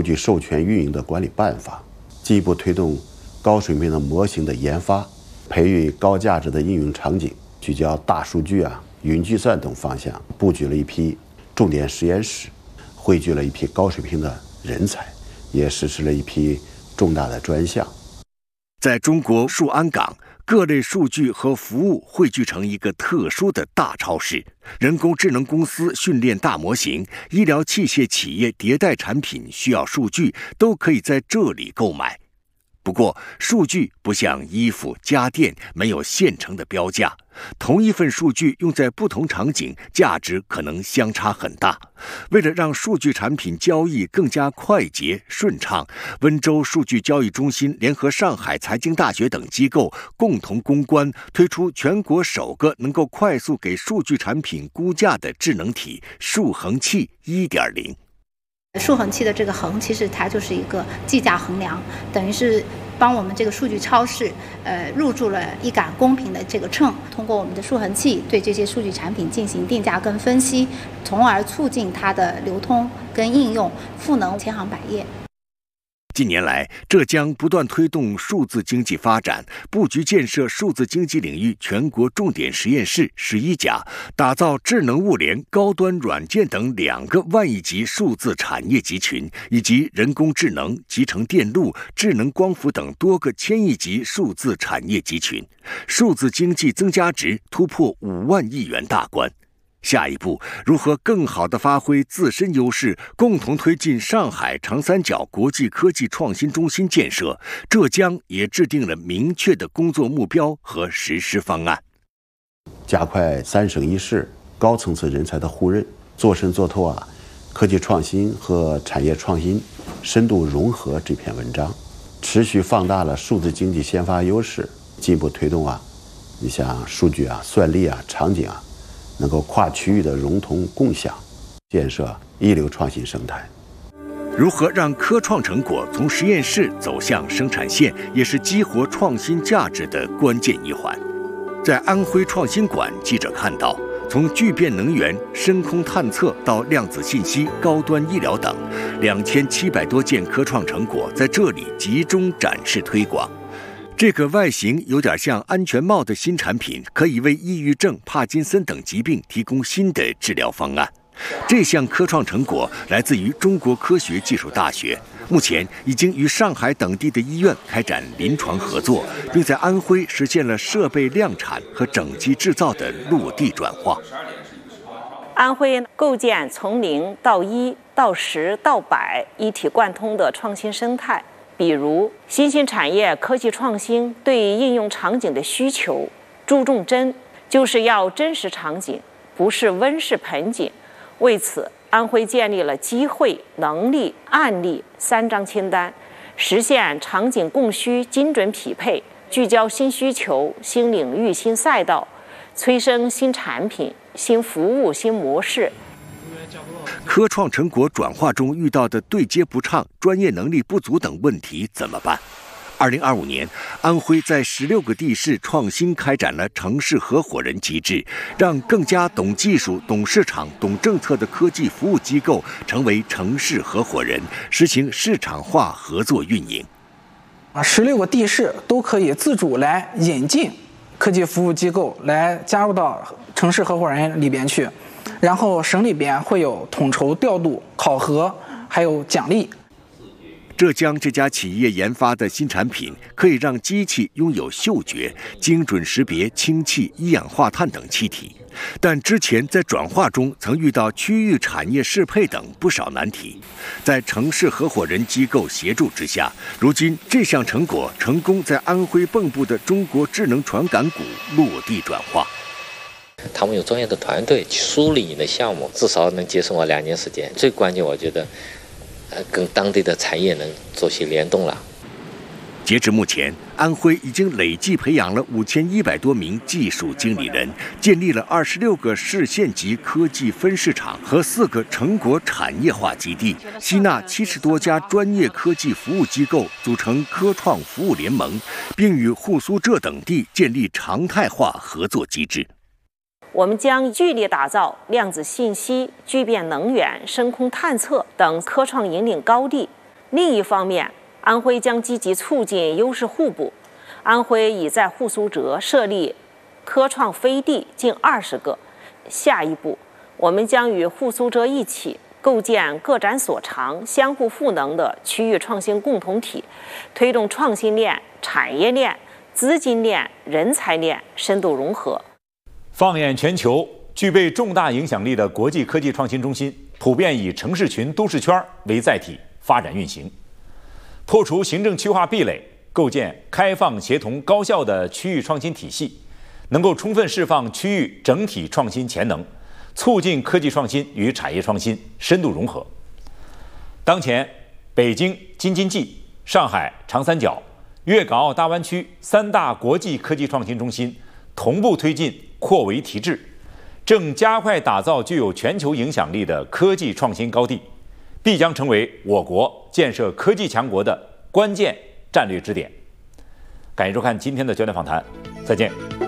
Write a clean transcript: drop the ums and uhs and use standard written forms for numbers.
据授权运营的管理办法，进一步推动高水平的模型的研发，培育高价值的应用场景，聚焦大数据云计算等方向，布局了一批重点实验室，汇聚了一批高水平的人才，也实施了一批重大的专项。 在中国数安港，各类数据和服务汇聚成一个特殊的大超市，人工智能公司训练大模型，医疗器械企业迭代产品需要数据，都可以在这里购买。不过，数据不像衣服、家电，没有现成的标价。同一份数据用在不同场景，价值可能相差很大。为了让数据产品交易更加快捷顺畅，温州数据交易中心联合上海财经大学等机构共同攻关，推出全国首个能够快速给数据产品估价的智能体数衡器 1.0。 数衡器的这个衡，其实它就是一个计价衡量，等于是帮我们这个数据超市入驻了一杆公平的这个秤，通过我们的数衡器对这些数据产品进行定价跟分析，从而促进它的流通跟应用，赋能千行百业。 近年来，浙江不断推动数字经济发展，布局建设数字经济领域全国重点实验室11家，打造智能物联、高端软件等2个万亿级数字产业集群，以及人工智能、集成电路、智能光伏等多个1000亿级数字产业集群，数字经济增加值突破5万亿元大关。下一步，如何更好地发挥自身优势，共同推进上海长三角国际科技创新中心建设？浙江也制定了明确的工作目标和实施方案， 加快3省1市高层次人才的互认，做深做透科技创新和产业创新深度融合这篇文章，持续放大了数字经济先发优势，进一步推动你像数据算力场景能够跨区域的融通共享，建设一流创新生态。 如何让科创成果从实验室走向生产线，也是激活创新价值的关键一环。在安徽创新馆，记者看到，从聚变能源、深空探测到量子信息、高端医疗等，2700多件科创成果在这里集中展示推广。这个外形有点像安全帽的新产品，可以为抑郁症、帕金森等疾病提供新的治疗方案。这项科创成果来自于中国科学技术大学，目前已经与上海等地的医院开展临床合作，并在安徽实现了设备量产和整机制造的落地转化。 安徽构建从0到1到10到100一体贯通的创新生态。比如新兴产业科技创新对应用场景的需求，注重真，就是要真实场景，不是温室盆景。为此，安徽建立了机会、能力、案例3张清单，实现场景供需精准匹配，聚焦新需求、新领域、新赛道，催生新产品、新服务、新模式。 科创成果转化中遇到的对接不畅、专业能力不足等问题怎么办？2025年，安徽在16个地市创新开展了城市合伙人机制，让更加懂技术、懂市场、懂政策的科技服务机构成为城市合伙人，实行市场化合作运营。 16个地市都可以自主来引进科技服务机构来加入到城市合伙人里边去。然后省里边会有统筹调度、考核，还有奖励。 浙江这家企业研发的新产品可以让机器拥有嗅觉，精准识别氢气、一氧化碳等气体。但之前在转化中曾遇到区域产业适配等不少难题，在城市合伙人机构协助之下，如今这项成果成功在安徽蚌埠的中国智能传感谷落地转化。 他们有专业的团队去梳理你的项目，至少能节省我2年时间。最关键，我觉得，跟当地的产业能做些联动了。 截至目前，安徽已经累计培养了5100多名技术经理人，建立了26个市县级科技分市场和4个成果产业化基地，吸纳70多家专业科技服务机构，组成科创服务联盟，并与沪苏浙等地建立常态化合作机制。 我们将聚力打造量子信息、聚变能源、深空探测等科创引领高地， 另一方面，安徽将积极促进优势互补。安徽已在沪苏浙设立科创飞地近20个。下一步，我们将与沪苏浙一起构建各展所长、相互赋能的区域创新共同体，推动创新链、产业链、资金链、人才链深度融合。 放眼全球，具备重大影响力的国际科技创新中心普遍以城市群、都市圈为载体发展运行，破除行政区划壁垒，构建开放、协同、高效的区域创新体系，能够充分释放区域整体创新潜能，促进科技创新与产业创新深度融合。当前，北京京津冀、上海长三角、粤港澳大湾区3大国际科技创新中心同步推进扩围提质，正加快打造具有全球影响力的科技创新高地，必将成为我国建设科技强国的关键战略支点。感谢收看今天的焦点访谈，再见。